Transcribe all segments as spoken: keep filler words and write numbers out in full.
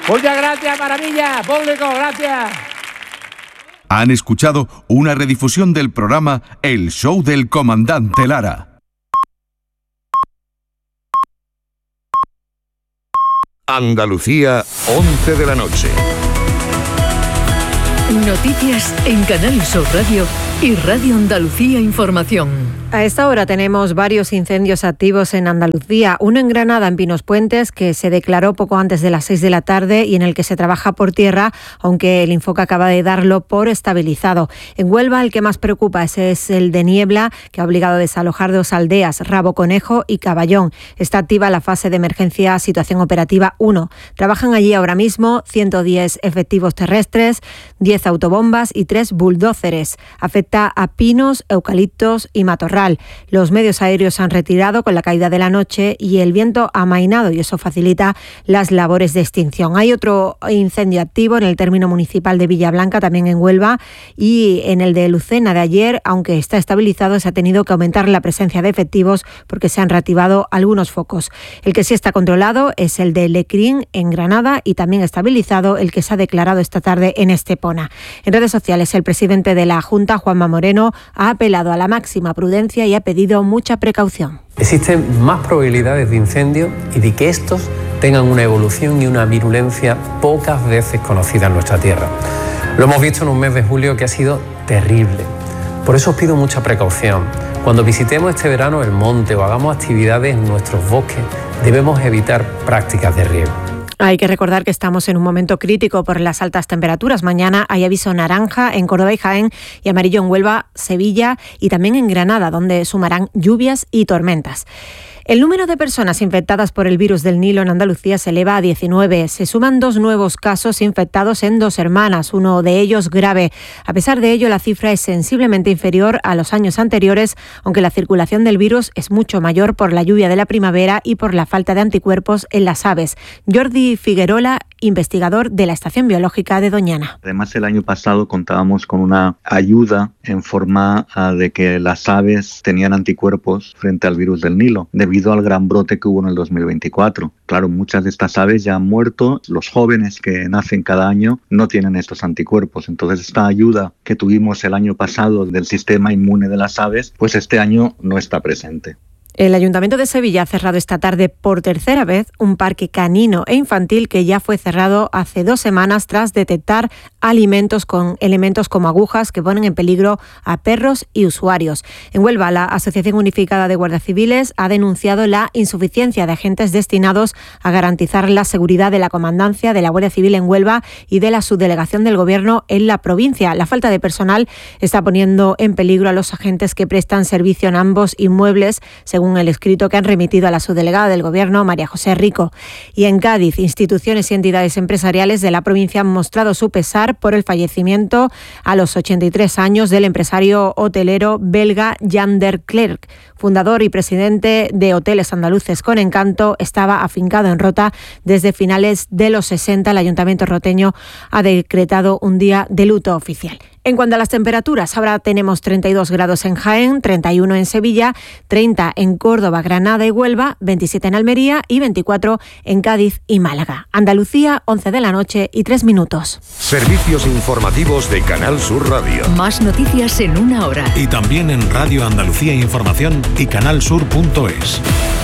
Muchas gracias, maravilla, público, gracias. Han escuchado una redifusión del programa El Show del Comandante Lara. Andalucía, once de la noche. Noticias en Canal Sur Radio y Radio Andalucía Información. A esta hora tenemos varios incendios activos en Andalucía. Uno en Granada, en Pinos Puentes, que se declaró poco antes de las seis de la tarde y en el que se trabaja por tierra, aunque el Infoca acaba de darlo por estabilizado. En Huelva, el que más preocupa ese es el de Niebla, que ha obligado a desalojar dos aldeas, Rabo Conejo y Caballón. Está activa la fase de emergencia Situación Operativa uno. Trabajan allí ahora mismo ciento diez efectivos terrestres, diez autobombas y tres bulldóceres. Afecta a pinos, eucaliptos y matorral. Los medios aéreos se han retirado con la caída de la noche y el viento ha amainado y eso facilita las labores de extinción. Hay otro incendio activo en el término municipal de Villablanca, también en Huelva, y en el de Lucena de ayer, aunque está estabilizado, se ha tenido que aumentar la presencia de efectivos porque se han reactivado algunos focos. El que sí está controlado es el de Lecrín en Granada y también estabilizado el que se ha declarado esta tarde en Estepona. En redes sociales, el presidente de la Junta, Juanma Moreno, ha apelado a la máxima prudencia y ha pedido mucha precaución. Existen más probabilidades de incendio y de que estos tengan una evolución y una virulencia pocas veces conocida en nuestra tierra. Lo hemos visto en un mes de julio que ha sido terrible. Por eso os pido mucha precaución. Cuando visitemos este verano el monte o hagamos actividades en nuestros bosques, debemos evitar prácticas de riego. Hay que recordar que estamos en un momento crítico por las altas temperaturas. Mañana hay aviso naranja en Córdoba y Jaén y amarillo en Huelva, Sevilla y también en Granada, donde sumarán lluvias y tormentas. El número de personas infectadas por el virus del Nilo en Andalucía se eleva a diecinueve. Se suman dos nuevos casos infectados en Dos Hermanas, uno de ellos grave. A pesar de ello, la cifra es sensiblemente inferior a los años anteriores, aunque la circulación del virus es mucho mayor por la lluvia de la primavera y por la falta de anticuerpos en las aves. Jordi Figuerola, investigador de la Estación Biológica de Doñana. Además, el año pasado contábamos con una ayuda en forma de que las aves tenían anticuerpos frente al virus del Nilo, debido al gran brote que hubo en el dos mil veinticuatro. Claro, muchas de estas aves ya han muerto, los jóvenes que nacen cada año no tienen estos anticuerpos. Entonces, esta ayuda que tuvimos el año pasado del sistema inmune de las aves, pues este año no está presente. El Ayuntamiento de Sevilla ha cerrado esta tarde por tercera vez un parque canino e infantil que ya fue cerrado hace dos semanas tras detectar alimentos con elementos como agujas que ponen en peligro a perros y usuarios. En Huelva, la Asociación Unificada de Guardias Civiles ha denunciado la insuficiencia de agentes destinados a garantizar la seguridad de la comandancia de la Guardia Civil en Huelva y de la subdelegación del Gobierno en la provincia. La falta de personal está poniendo en peligro a los agentes que prestan servicio en ambos inmuebles, según el escrito que han remitido a la subdelegada del Gobierno, María José Rico. Y en Cádiz, instituciones y entidades empresariales de la provincia han mostrado su pesar por el fallecimiento a los ochenta y tres años del empresario hotelero belga Jan der Klerk. Fundador y presidente de Hoteles Andaluces con Encanto, estaba afincado en Rota desde finales de los sesenta. El Ayuntamiento roteño ha decretado un día de luto oficial. En cuanto a las temperaturas, ahora tenemos treinta y dos grados en Jaén, treinta y uno en Sevilla, treinta en Córdoba, Granada y Huelva, veintisiete en Almería y veinticuatro en Cádiz y Málaga. Andalucía, once de la noche y tres minutos. Servicios informativos de Canal Sur Radio. Más noticias en una hora. Y también en Radio Andalucía Información y canalsur punto es.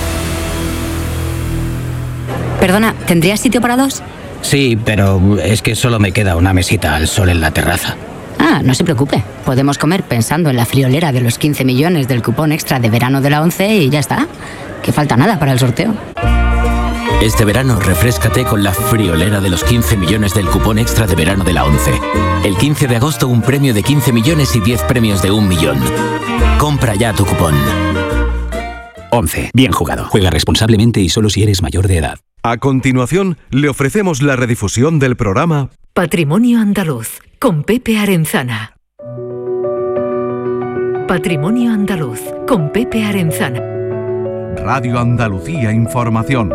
Perdona, ¿tendrías sitio para dos? Sí, pero es que solo me queda una mesita al sol en la terraza. Ah, no se preocupe. Podemos comer pensando en la friolera de los quince millones del cupón extra de verano de la ONCE y ya está. Que falta nada para el sorteo. Este verano refréscate con la friolera de los quince millones del cupón extra de verano de la ONCE. El quince de agosto un premio de quince millones y diez premios de un millón. Compra ya tu cupón. ONCE. Bien jugado. Juega responsablemente y solo si eres mayor de edad. A continuación, le ofrecemos la redifusión del programa Patrimonio Andaluz, con Pepe Arenzana. Patrimonio Andaluz, con Pepe Arenzana. Radio Andalucía Información.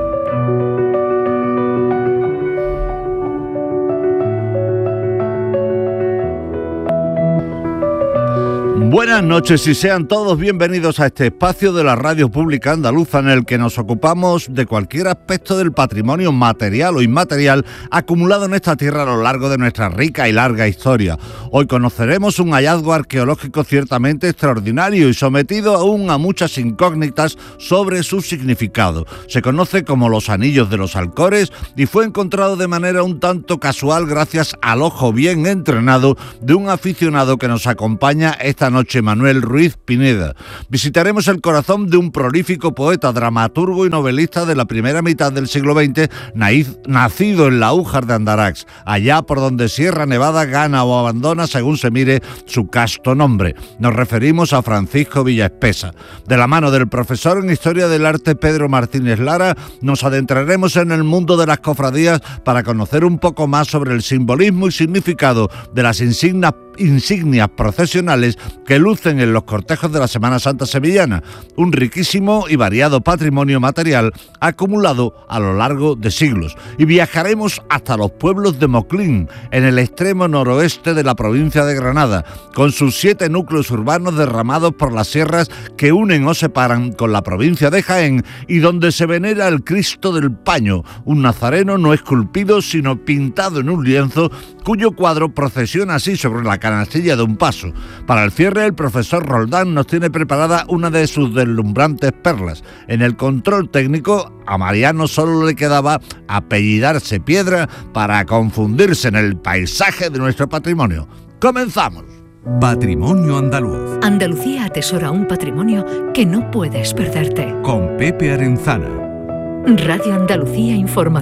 Buenas noches y sean todos bienvenidos a este espacio de la Radio Pública Andaluza en el que nos ocupamos de cualquier aspecto del patrimonio material o inmaterial acumulado en esta tierra a lo largo de nuestra rica y larga historia. Hoy conoceremos un hallazgo arqueológico ciertamente extraordinario y sometido aún a muchas incógnitas sobre su significado. Se conoce como los Anillos de los Alcores y fue encontrado de manera un tanto casual gracias al ojo bien entrenado de un aficionado que nos acompaña esta noche, Manuel Ruiz Pineda. Visitaremos el corazón de un prolífico poeta, dramaturgo y novelista de la primera mitad del siglo veinte, nacido en la Újar de Andarax, allá por donde Sierra Nevada gana o abandona según se mire su casto nombre. Nos referimos a Francisco Villaespesa. De la mano del profesor en Historia del Arte Pedro Martínez Lara, nos adentraremos en el mundo de las cofradías para conocer un poco más sobre el simbolismo y significado de las insignias insignias procesionales que lucen en los cortejos de la Semana Santa sevillana, un riquísimo y variado patrimonio material acumulado a lo largo de siglos. Y viajaremos hasta los pueblos de Moclín, en el extremo noroeste de la provincia de Granada, con sus siete núcleos urbanos derramados por las sierras que unen o separan con la provincia de Jaén y donde se venera el Cristo del Paño, un nazareno no esculpido sino pintado en un lienzo cuyo cuadro procesiona así sobre la canastilla de un paso. Para el cierre, el profesor Roldán nos tiene preparada una de sus deslumbrantes perlas. En el control técnico, a Mariano solo le quedaba apellidarse Piedra para confundirse en el paisaje de nuestro patrimonio. ¡Comenzamos! Patrimonio Andaluz. Andalucía atesora un patrimonio que no puedes perderte. Con Pepe Arenzana. Radio Andalucía Información.